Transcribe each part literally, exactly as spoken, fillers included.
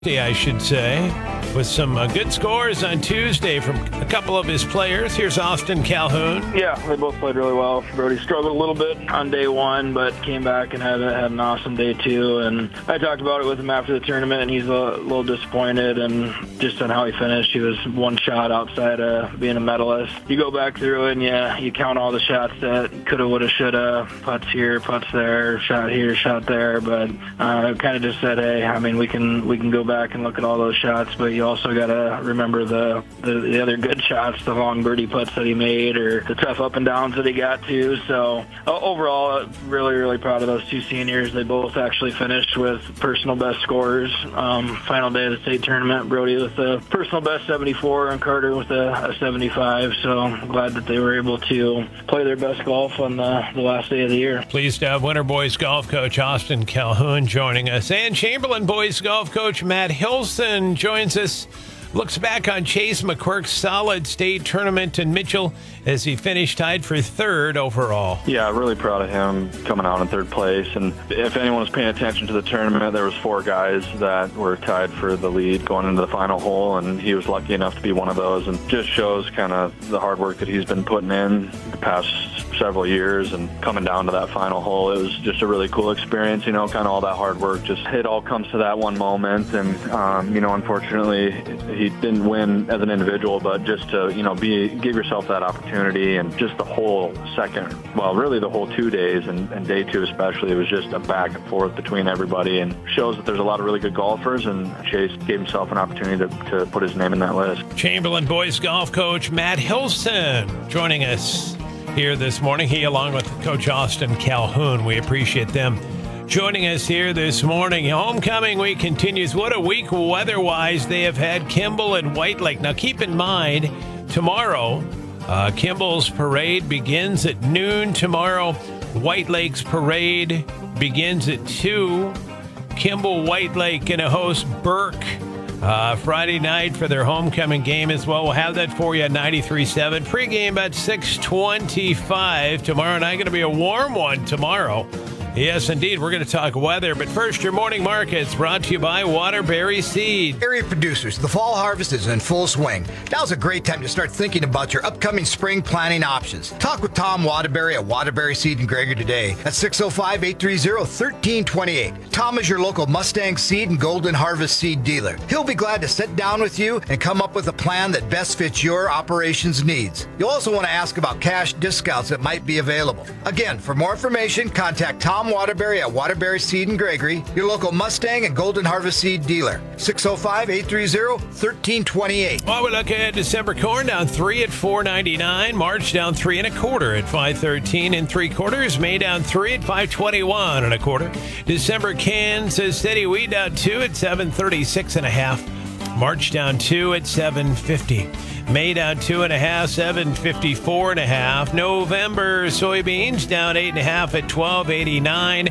I should say, with some uh, good scores on Tuesday from a couple of his players. Here's Austin Calhoun. Yeah, they both played really well. Brody struggled a little bit on day one, but came back and had, a, had an awesome day two. And I talked about it with him after the tournament, and he's a little disappointed and just on how he finished. He was one shot outside of being a medalist. You go back through and yeah, you count all the shots that coulda, woulda, shoulda, putts here, putts there, shot here, shot there. But uh, kind of just said, hey, I mean, we can we can go back back and look at all those shots, but you also got to remember the, the the other good shots, the long birdie putts that he made, or the tough up and downs that he got to. So uh, overall, really, really proud of those two seniors. They both actually finished with personal best scores. Um, final day of the state tournament, Brody with a personal best seventy-four and Carter with a, a seventy-five. So I'm glad that they were able to play their best golf on the, the last day of the year. Pleased to have Winter Boys golf coach Austin Calhoun joining us, and Chamberlain Boys golf coach Matt Hilson joins us. Looks back on Chase McQuirk's solid state tournament in Mitchell as he finished tied for third overall. Yeah, really proud of him coming out in third place. And if anyone was paying attention to the tournament, there was four guys that were tied for the lead going into the final hole, and he was lucky enough to be one of those. And just shows kind of the hard work that he's been putting in the past several years, and coming down to that final hole, it was just a really cool experience. You know, kind of all that hard work, just it all comes to that one moment. And um, you know, unfortunately, he didn't win as an individual, but just to, you know, be give yourself that opportunity. And just the whole second, well, really the whole two days and, and day two especially, it was just a back and forth between everybody, and shows that there's a lot of really good golfers, and Chase gave himself an opportunity to, to put his name in that list. Chamberlain Boys golf coach Matt Hilson joining us here this morning. He, along with Coach Austin Calhoun, we appreciate them joining us here this morning. Homecoming week continues. What a week weather-wise they have had, Kimball and White Lake. Now keep in mind, tomorrow, uh, Kimball's parade begins at noon tomorrow. White Lake's parade begins at two. Kimball, White Lake going to host Burke Uh, Friday night for their homecoming game as well. We'll have that for you at ninety-three point seven. Pre-game at six twenty-five. Tomorrow night going to be a warm one tomorrow. Yes, indeed. We're going to talk weather. But first, your morning markets brought to you by Waterbury Seed. Area producers, the fall harvest is in full swing. Now's a great time to start thinking about your upcoming spring planting options. Talk with Tom Waterbury at Waterbury Seed in Gregory today at six oh five, eight three zero, one three two eight. Tom is your local Mustang Seed and Golden Harvest Seed dealer. He'll be glad to sit down with you and come up with a plan that best fits your operations needs. You'll also want to ask about cash discounts that might be available. Again, for more information, contact Tom Waterbury at Waterbury Seed in Gregory, your local Mustang and Golden Harvest Seed dealer. six oh five, eight three zero, one three two eight. Well, we look at December corn down three at four ninety-nine. March down three and a quarter at five thirteen and three quarters. May down three at five twenty-one and a quarter. December Kansas City wheat down two at seven thirty-six and a half. March down two at seven fifty. May down two and a half, seven fifty-four and a half. November soybeans down eight and a half at twelve eighty-nine.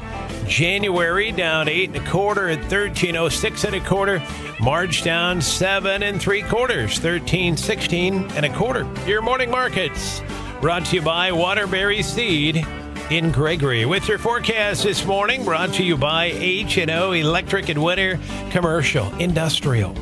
January down eight and a quarter at thirteen oh six and a quarter. March down seven and three quarters, thirteen sixteen and a quarter. Your morning markets brought to you by Waterbury Seed in Gregory. With your forecast this morning, brought to you by H and O Electric and Winter, commercial, industrial,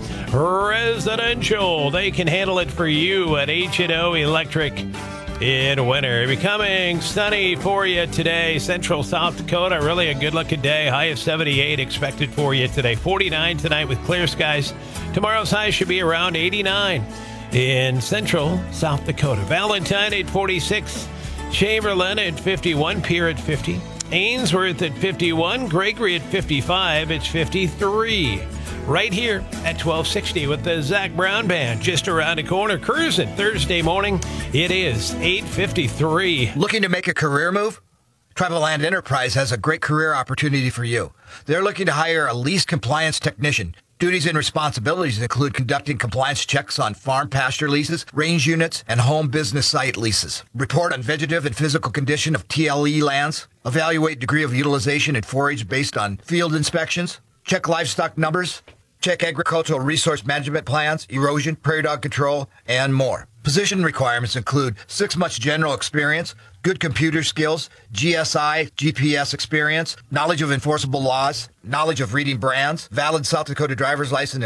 residential. They can handle it for you at H and O Electric in winter. Becoming sunny for you today. Central South Dakota, really a good-looking day. High of seventy-eight expected for you today. forty-nine tonight with clear skies. Tomorrow's high should be around eighty-nine in Central South Dakota. Valentine at forty-six. Chamberlain at fifty-one, Pierre at fifty, Ainsworth at fifty-one, Gregory at fifty-five, it's fifty-three. Right here at twelve sixty with the Zach Brown Band just around the corner, cruising Thursday morning. It is eight fifty-three. Looking to make a career move? Tribal Land Enterprise has a great career opportunity for you. They're looking to hire a lease compliance technician. Duties and responsibilities include conducting compliance checks on farm pasture leases, range units, and home business site leases. Report on vegetative and physical condition of T L E lands. Evaluate degree of utilization and forage based on field inspections. Check livestock numbers. Check agricultural resource management plans, erosion, prairie dog control, and more. Position requirements include six months general experience, good computer skills, G S I, G P S experience, knowledge of enforceable laws, knowledge of reading brands, valid South Dakota driver's license,